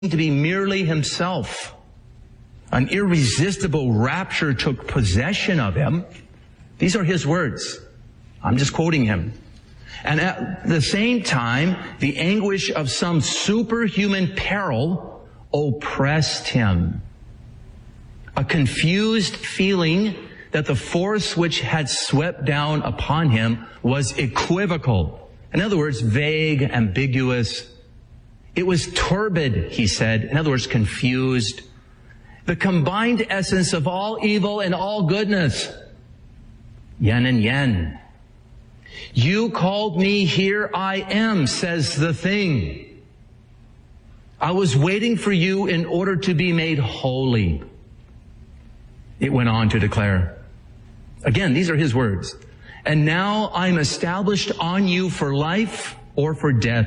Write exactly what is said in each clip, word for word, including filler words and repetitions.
to be merely himself. An irresistible rapture took possession of him. These are his words. I'm just quoting him. And at the same time, the anguish of some superhuman peril oppressed him. A confused feeling that the force which had swept down upon him was equivocal. In other words, vague, ambiguous. It was turbid, he said. In other words, confused. The combined essence of all evil and all goodness. Yin and yang. You called me, here I am, says the thing. I was waiting for you in order to be made holy. It went on to declare. Again, these are his words. And now I'm established on you for life or for death.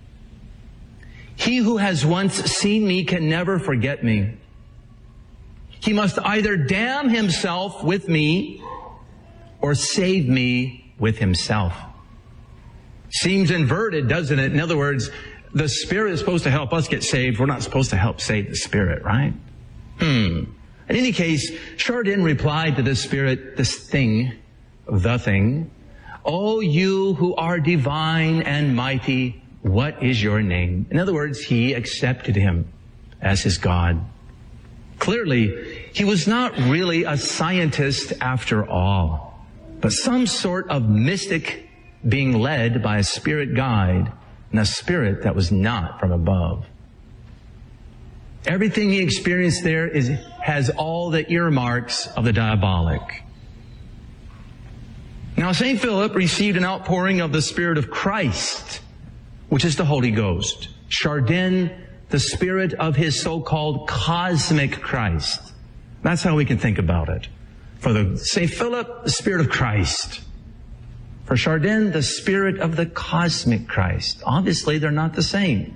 He who has once seen me can never forget me. He must either damn himself with me or save me with himself. Seems inverted, doesn't it? In other words, the Spirit is supposed to help us get saved. We're not supposed to help save the Spirit, right? Hmm. In any case, Chardin replied to the Spirit, this thing, the thing, "O you who are divine and mighty, what is your name?" In other words, he accepted him as his God. Clearly, he was not really a scientist after all, but some sort of mystic being led by a spirit guide and a spirit that was not from above. Everything he experienced there is, has all the earmarks of the diabolic. Now, Saint Philip received an outpouring of the Spirit of Christ, which is the Holy Ghost. Chardin, the spirit of his so-called cosmic Christ. That's how we can think about it. For the Saint Philip, the Spirit of Christ. For Chardin, the spirit of the cosmic Christ. Obviously, they're not the same.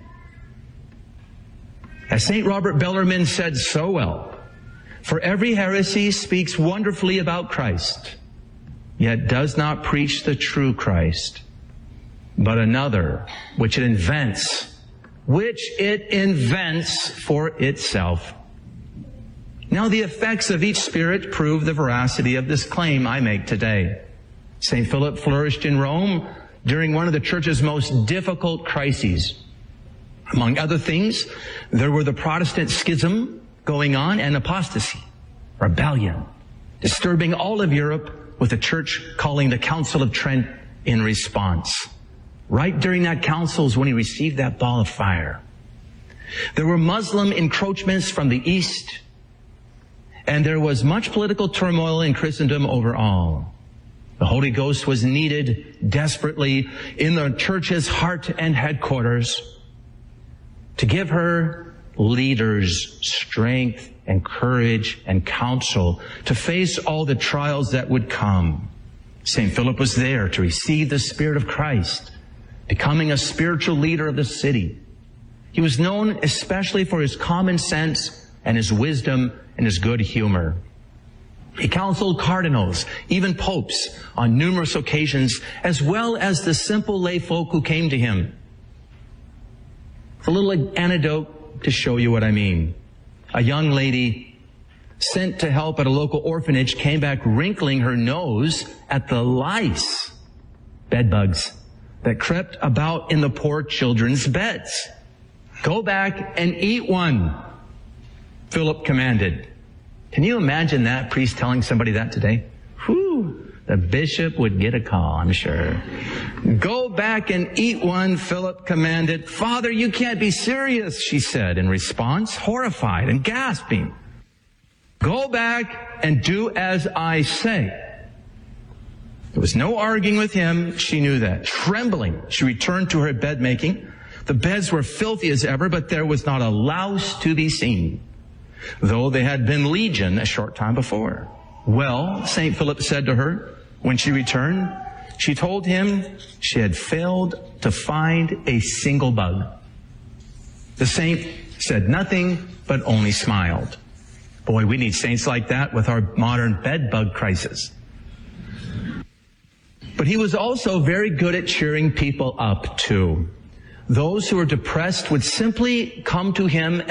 As Saint Robert Bellarmine said so well, for every heresy speaks wonderfully about Christ, yet does not preach the true Christ, but another, which it invents, which it invents for itself. Now the effects of each spirit prove the veracity of this claim I make today. Saint Philip flourished in Rome during one of the church's most difficult crises. Among other things, there were the Protestant schism going on and apostasy, rebellion, disturbing all of Europe, with the church calling the Council of Trent in response. Right during that council is when he received that ball of fire. There were Muslim encroachments from the east, and there was much political turmoil in Christendom overall. The Holy Ghost was needed desperately in the church's heart and headquarters to give her leaders strength and courage and counsel to face all the trials that would come. Saint Philip was there to receive the Spirit of Christ, becoming a spiritual leader of the city. He was known especially for his common sense and his wisdom and his good humor. He counseled cardinals, even popes, on numerous occasions, as well as the simple lay folk who came to him. A little anecdote to show you what I mean. A young lady sent to help at a local orphanage came back wrinkling her nose at the lice, bedbugs, that crept about in the poor children's beds. Go back and eat one, Philip commanded. Can you imagine that priest telling somebody that today? Whew, the bishop would get a call, I'm sure. Go back and eat one, Philip commanded. Father, you can't be serious, she said in response, horrified and gasping. Go back and do as I say. There was no arguing with him. She knew that. Trembling, she returned to her bed making. The beds were filthy as ever, but there was not a louse to be seen, though they had been legion a short time before. Well, Saint Philip said to her, when she returned, she told him she had failed to find a single bug. The saint said nothing, but only smiled. Boy, we need saints like that with our modern bed bug crisis. But he was also very good at cheering people up, too. those who are depressed would simply come to him